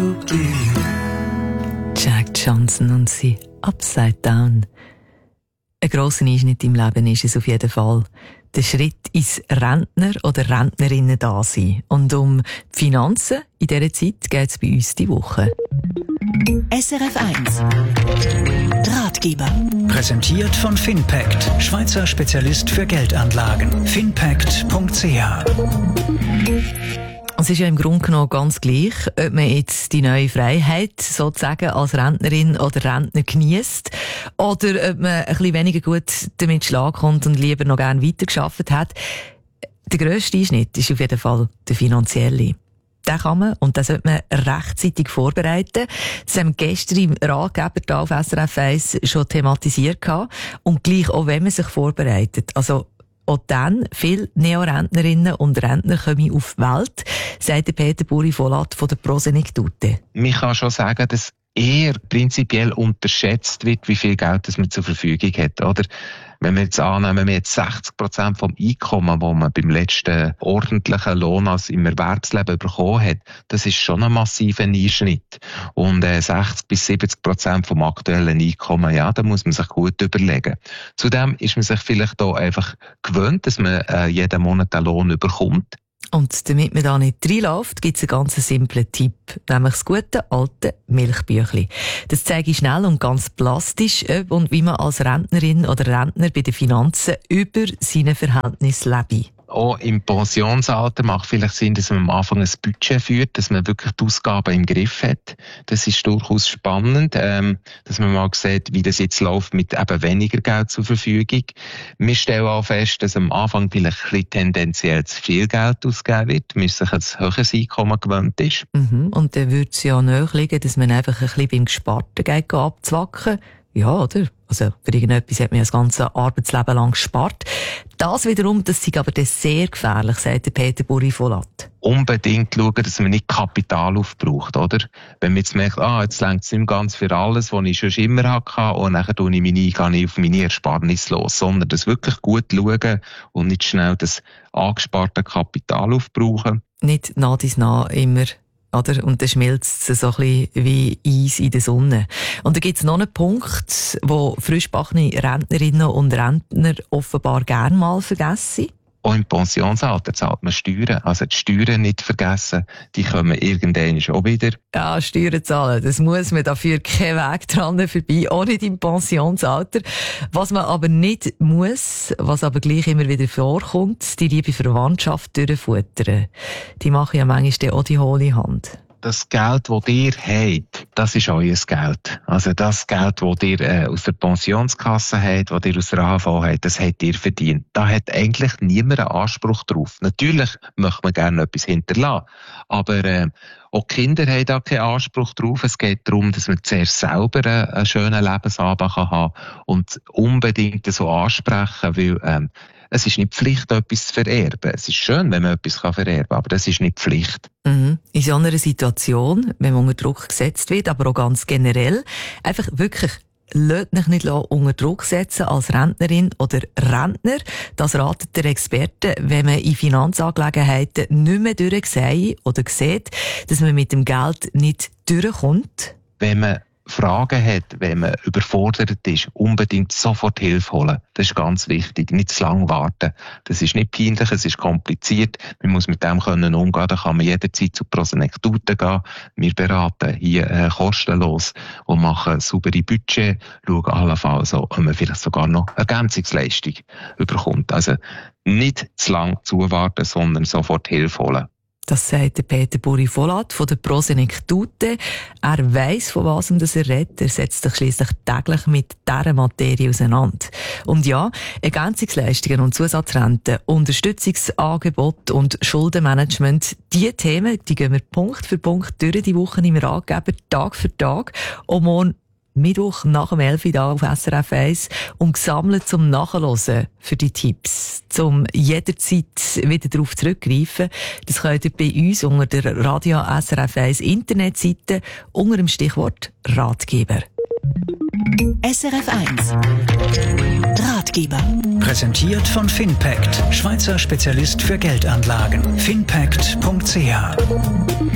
so clear. Jack Johnson und sie Upside Down. Ein grosser Einschnitt im Leben ist es auf jeden Fall. Der Schritt ins Rentner- oder Rentnerinnen-Dasein. Und um die Finanzen in dieser Zeit geht es bei uns die Woche. SRF 1 Ratgeber. Präsentiert von Finpact, Schweizer Spezialist für Geldanlagen. Finpact.ch. Es ist ja im Grunde genommen ganz gleich, ob man jetzt die neue Freiheit sozusagen als Rentnerin oder Rentner geniesst oder ob man ein bisschen weniger gut damit Schlag kommt und lieber noch gerne weitergearbeitet hat. Der grösste Einschnitt ist auf jeden Fall der finanzielle. Den kann man, und den sollte man rechtzeitig vorbereiten. Das haben wir gestern im Ratgeber hier auf SRF 1 schon thematisiert gehabt. Und gleich auch, wenn man sich vorbereitet. Also, auch dann, viele Neorentnerinnen und Rentner kommen auf die Welt, sagt der Peter Buri-Volat von der Prosenektute. Man kann schon sagen, dass eher prinzipiell unterschätzt wird, wie viel Geld das man zur Verfügung hat, oder? Wenn wir jetzt annehmen, wir jetzt 60% vom Einkommen, das man beim letzten ordentlichen Lohn als im Erwerbsleben bekommen hat, das ist schon ein massiver Einschnitt. Und 60-70% vom aktuellen Einkommen, ja, da muss man sich gut überlegen. Zudem ist man sich vielleicht auch einfach gewöhnt, dass man jeden Monat einen Lohn bekommt. Und damit man da nicht reinläuft, gibt es einen ganz simplen Tipp, nämlich das gute alte Milchbüchli. Das zeige ich schnell und ganz plastisch, ob und wie man als Rentnerin oder Rentner bei den Finanzen über seine Verhältnisse lebt. Auch im Pensionsalter macht vielleicht Sinn, dass man am Anfang ein Budget führt, dass man wirklich die Ausgaben im Griff hat. Das ist durchaus spannend, dass man mal sieht, wie das jetzt läuft mit eben weniger Geld zur Verfügung. Wir stellen auch fest, dass am Anfang vielleicht ein bisschen tendenziell zu viel Geld ausgegeben wird, man sich ein höheres Einkommen gewöhnt ist. Und dann würde es ja nahe liegen, dass man einfach ein bisschen beim Gesparten geht abzwacken. Ja, oder? Also, für irgendetwas hat man ja das ganze Arbeitsleben lang gespart. Das wiederum, das ist aber sehr gefährlich, sagt der Peter Buri-Volat. Unbedingt schauen, dass man nicht Kapital aufbraucht, oder? Wenn man jetzt merkt, jetzt reicht es nicht ganz für alles, was ich schon immer hatte, und nachher gehe ich auf meine Ersparnis los, sondern das wirklich gut schauen und nicht schnell das angesparte Kapital aufbrauchen. Nicht nah dies nah immer. Oder? Und dann schmilzt es so ein bisschen wie Eis in der Sonne. Und da gibt es noch einen Punkt, wo frischgebackene Rentnerinnen und Rentner offenbar gerne mal vergessen. Auch im Pensionsalter zahlt man Steuern. Also die Steuern nicht vergessen, die kommen irgendwann auch wieder. Ja, Steuern zahlen, das muss man, dafür keinen Weg dran vorbei, auch nicht im Pensionsalter. Was man aber nicht muss, was aber gleich immer wieder vorkommt, die liebe Verwandtschaft durchfuttern. Die machen ja manchmal auch die hohle Hand. Das Geld, das ihr habt, das ist euer Geld. Also das Geld, das ihr aus der Pensionskasse habt, das ihr aus der AHV habt, das habt ihr verdient. Da hat eigentlich niemand einen Anspruch drauf. Natürlich möchte man gerne etwas hinterlassen, aber auch die Kinder haben da keinen Anspruch drauf. Es geht darum, dass man zuerst selber einen schönen Lebensabend haben kann und unbedingt so ansprechen, weil es ist nicht Pflicht, etwas zu vererben. Es ist schön, wenn man etwas vererben kann, aber das ist nicht Pflicht. In so einer Situation, wenn man unter Druck gesetzt wird, aber auch ganz generell, einfach wirklich lasst euch nicht unter Druck setzen als Rentnerin oder Rentner. Das ratet der Experte, wenn man in Finanzangelegenheiten nicht mehr durchsieht oder sieht, dass man mit dem Geld nicht durchkommt. Wenn man Fragen hat, wenn man überfordert ist, unbedingt sofort Hilfe holen. Das ist ganz wichtig. Nicht zu lange warten. Das ist nicht peinlich, es ist kompliziert. Man muss mit dem können umgehen. Da kann man jederzeit zu Prosenektute gehen. Wir beraten hier kostenlos und machen saubere Budget, schauen allenfalls, ob man vielleicht sogar noch Ergänzungsleistung überkommt. Also nicht zu lange zuwarten, sondern sofort Hilfe holen. Das sagt der Peter Buri-Volat von der Prosenektute. Er weiss, von was er redet. Er setzt sich schliesslich täglich mit dieser Materie auseinander. Und ja, Ergänzungsleistungen und Zusatzrenten, Unterstützungsangebote und Schuldenmanagement, diese Themen, die gehen wir Punkt für Punkt durch die Woche im Ratgeber, Tag für Tag. Und morgen Mittwoch nach dem 11 Uhr auf SRF 1 und gesammelt zum Nachhören für die Tipps, zum jederzeit wieder darauf zurückgreifen. Das könnt ihr bei uns unter der Radio SRF 1 Internetseite unter dem Stichwort Ratgeber. SRF 1 Ratgeber. Präsentiert von Finpact, Schweizer Spezialist für Geldanlagen. Finpact.ch